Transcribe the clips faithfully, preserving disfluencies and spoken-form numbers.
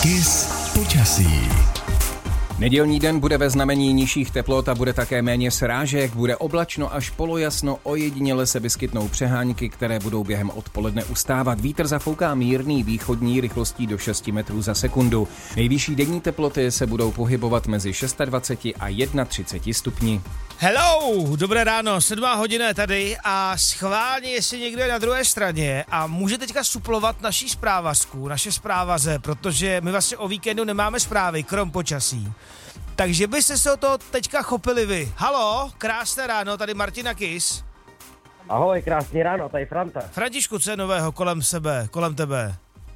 Kiss počasí. Nedělní den bude ve znamení nižších teplot a bude také méně srážek, bude oblačno až polojasno, ojediněle se vyskytnou přehánky, které budou během odpoledne ustávat. Vítr zafouká mírný východní rychlostí do šesti metrů za sekundu. Nejvyšší denní teploty se budou pohybovat mezi dvaceti šesti a třiceti jedné stupni. Hello, dobré ráno, sedmá hodina je tady a schválně, jestli někdo je na druhé straně a může teďka suplovat naší zprávařku, naše zprávaře, protože my vlastně o víkendu nemáme zprávy, krom počasí. Takže byste se o to teďka chopili vy. Halo, krásné ráno, tady Martina Kiss. Ahoj, krásný ráno, tady Franta. Františku, co je nového kolem sebe, kolem tebe?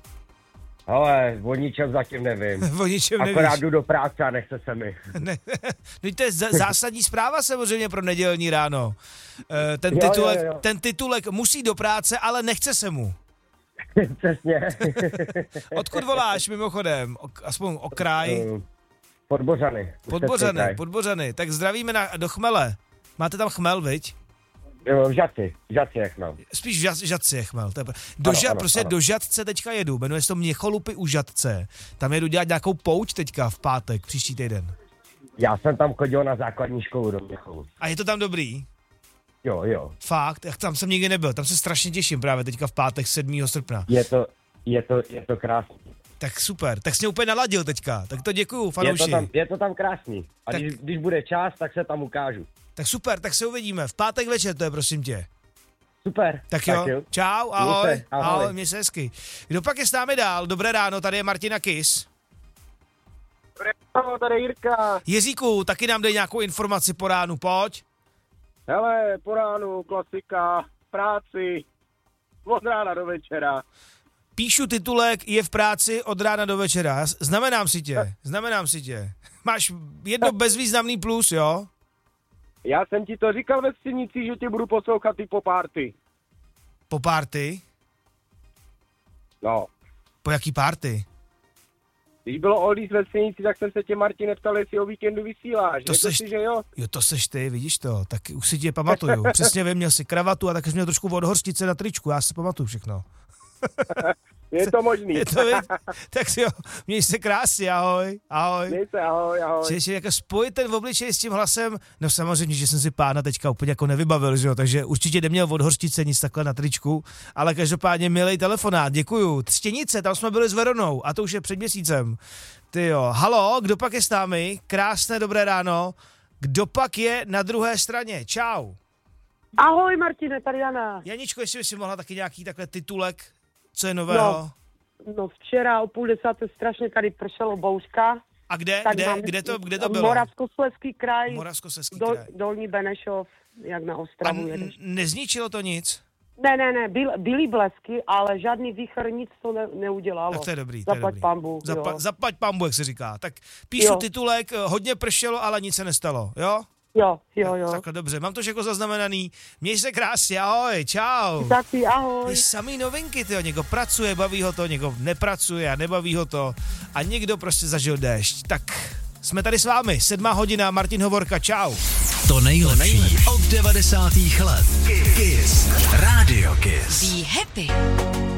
Ale o ničem zatím nevím. O ničem nevíš. Akorát jdu do práce a nechce se mi. Ne, to je zásadní zpráva samozřejmě pro nedělní ráno. Ten titulek, jo, jo, jo. ten titulek musí do práce, ale nechce se mu. Přesně. Odkud voláš mimochodem? O, aspoň o kraj? Podbořany. Podbořany, podbořany. Tak zdravíme na, do Chmele. Máte tam chmel, viď? Jo, v Žadci, v Žadci je chmel. Spíš v žad, Žadci je chmel. Do ano, žad, ano, prostě ano. do Žadce teďka jedu, jmenuje se to Měcholupy u Žadce. Tam jedu dělat nějakou pouť teďka v pátek, příští týden. Já jsem tam chodil na základní školu do Měcholu. A je to tam dobrý? Jo, jo. Fakt, jak tam jsem nikdy nebyl, tam se strašně těším právě teďka v pátek sedmého srpna. Je to, je to, je to krásný. Tak super, tak jsi mě úplně naladil teďka, tak to děkuju, fanouši. Je to tam, je to tam krásný. A tak, když, když bude čas, tak se tam ukážu. Tak super, tak se uvidíme, v pátek večer to je, prosím tě. Super. Tak jo, tak jo. Čau, ahoj, Mějte, ahoj. ahoj, měj se hezky. Kdo pak je s námi dál? Dobré ráno, tady je Martina Kiss. Dobré ráno, tady Jirka. Jiříku, taky nám dej nějakou informaci po ránu, pojď. Hele, po ránu, klasika, práci, od rána do večera. Píšu titulek, je v práci od rána do večera. Znamenám si tě, znamenám si tě. Máš jedno bezvýznamný plus, jo? Já jsem ti to říkal ve Střenici, že tě budu poslouchat i po párty. Po párty? No. Po jaký párty? Když bylo Oldies ve Střenici, tak jsem se tě, Martine, ptal, jestli o víkendu vysíláš. To seš, si, že jo? Jo, to seš ty, vidíš to, tak už si tě pamatuju. Přesně vím, měl si kravatu a tak jsi měl trošku od horstice na tričku, já si pamatuju všechno. Je to možný. Je to, tak si jo, měj se krásně, ahoj, ahoj. Měj se, ahoj, ahoj. Že, že jako spojit ten obličej s tím hlasem, no samozřejmě, že jsem si pána teďka úplně jako nevybavil, že jo, takže určitě neměl od horštice nic takhle na tričku, ale každopádně milej telefonát, děkuju. Třtěnice, tam jsme byli s Veronou a to už je před měsícem. Ty jo, halo, kdo pak je s námi? Krásné dobré ráno. Kdo pak je na druhé straně? Čau. Ahoj Martine, tady Jana. Janičko, jestli bys si mohla taky nějaký takhle titulek, co je nového? No, no včera o půl desáté strašně tady pršelo bouřka. A kde, tak kde, mám, kde, to, kde to bylo? Moravskoslezský kraj, Moravskoslezský do, kraj. Dolní Benešov, jak na A Ostravu n- jedeš. nezničilo to nic? Ne, ne, ne, byl, byly blesky, ale žádný výchr nic to ne, neudělalo. Tak to je dobrý, to je Zaplať dobrý. pambu, Zapa- jo. zaplať pambu, jak se říká. Tak píšu Jo. titulek, hodně pršelo, ale nic se nestalo, jo? Jo, jo, jo. Takhle dobře, mám to všechno zaznamenaný. Měj se krásně, ahoj, čau. Taky, ahoj. Ty samý novinky, tyjo, někdo pracuje, baví ho to, někdo nepracuje a nebaví ho to a někdo prostě zažil déšť. Tak jsme tady s vámi, sedmá hodina, Martin Hovorka, čau. To nejlepší od devadesátých let. Kiss. Radio Kiss. Be happy.